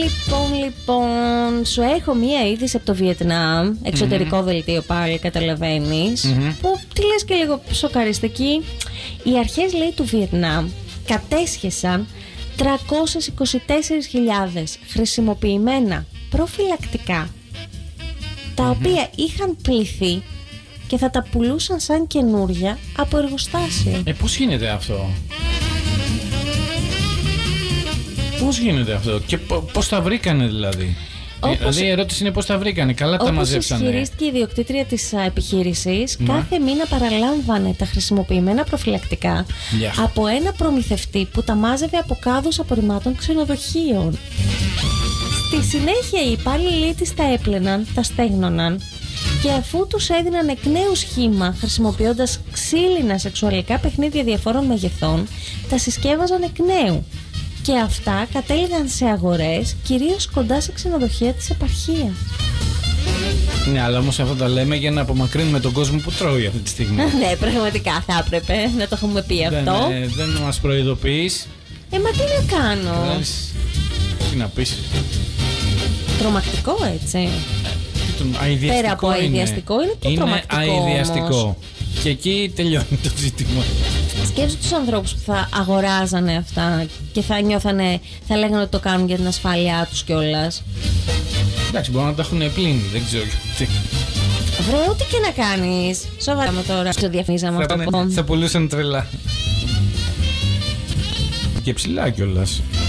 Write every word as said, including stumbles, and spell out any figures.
Λοιπόν, λοιπόν, σου έχω μία είδηση από το Βιετνάμ. Εξωτερικό mm-hmm. δελτίο πάλι, καταλαβαίνεις. Mm-hmm. Που τι λες και λίγο σοκαριστική. Οι αρχές, λέει, του Βιετνάμ κατέσχεσαν τριακόσιες είκοσι τέσσερις χιλιάδες χρησιμοποιημένα προφυλακτικά, τα mm-hmm. οποία είχαν πληθεί και θα τα πουλούσαν σαν καινούρια από εργοστάσιο. Ε, πώς γίνεται αυτό? Πώς γίνεται αυτό και πώς τα βρήκανε δηλαδή? Όπως... Δηλαδή η ερώτηση είναι πώς τα βρήκανε, καλά τα μαζέψανε. Όπως ισχυρίστηκε η ιδιοκτήτρια της επιχείρησης, να. κάθε μήνα παραλάμβανε τα χρησιμοποιημένα προφυλακτικά yeah. από ένα προμηθευτή που τα μάζευε από κάδους απορριμμάτων ξενοδοχείων. Στη συνέχεια οι υπάλληλοι της τα έπλαιναν, τα στέγνωναν και αφού τους έδιναν εκ νέου σχήμα χρησιμοποιώντας ξύλινα σεξουαλικά παιχνίδια διαφόρων μεγεθών, τα συσκεύαζαν εκ νέου. Και αυτά κατέληγαν σε αγορές, κυρίως κοντά σε ξενοδοχεία της επαρχίας. Ναι, αλλά όμως αυτό τα λέμε για να απομακρύνουμε τον κόσμο που τρώει αυτή τη στιγμή. Ναι, πραγματικά θα έπρεπε να το έχουμε πει αυτό. Δεν, ε, δεν μας προειδοποιείς. Ε, μα τι να κάνω. Λες, τι να πεις. Τρομακτικό, έτσι. Ε, Πέρα από αηδιαστικό είναι, είναι το είναι τρομακτικό. Είναι αηδιαστικό. Όμως. Και εκεί τελειώνει το ζήτημα. Σκέψου τους ανθρώπους που θα αγοράζανε αυτά και θα νιώθανε, θα λέγανε ότι το κάνουν για την ασφάλειά τους κιόλας. Εντάξει, μπορεί να τα έχουν πλύνει, δεν ξέρω τι. Βρε, ό,τι και να κάνεις. Σοβαρά με τώρα. Το διαφημίζαμε αυτό. Θα πουλούσαν τρελά. Και ψηλά κιόλας.